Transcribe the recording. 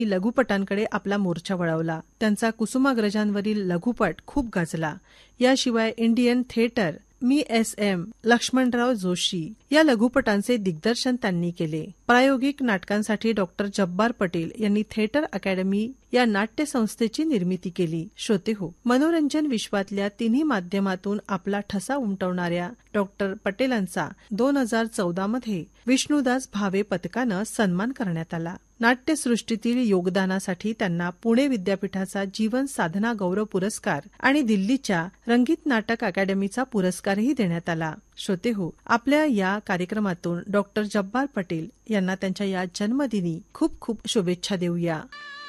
लघुपटांकडे आपला मोर्चा वळवला. त्यांचा कुसुमाग्रजांवरील लघुपट खूप गाजला. याशिवाय इंडियन थिएटर, मी एस.एम. लक्ष्मणराव जोशी या लघुपटांचे दिग्दर्शन त्यांनी केले. प्रायोगिक नाटकांसाठी डॉक्टर जब्बार पटेल यांनी थिएटर अकॅडमी या नाट्य संस्थेची निर्मिती केली. श्रोतेहो, मनोरंजन विश्वातल्या तिन्ही माध्यमातून आपला ठसा उमटवणाऱ्या डॉक्टर पटेलांचा 2014 मध्ये विष्णुदास भावे पदकानं सन्मान करण्यात आला. नाट्यसृष्टीतील योगदानासाठी त्यांना पुणे विद्यापीठाचा जीवन साधना गौरव पुरस्कार आणि दिल्लीच्या रंगीत नाटक अकॅडमीचा पुरस्कारही देण्यात आला. श्रोतेहो, आपल्या या कार्यक्रमातून डॉक्टर जब्बार पटेल यांना त्यांच्या या जन्मदिनी खूप खूप शुभेच्छा देऊया.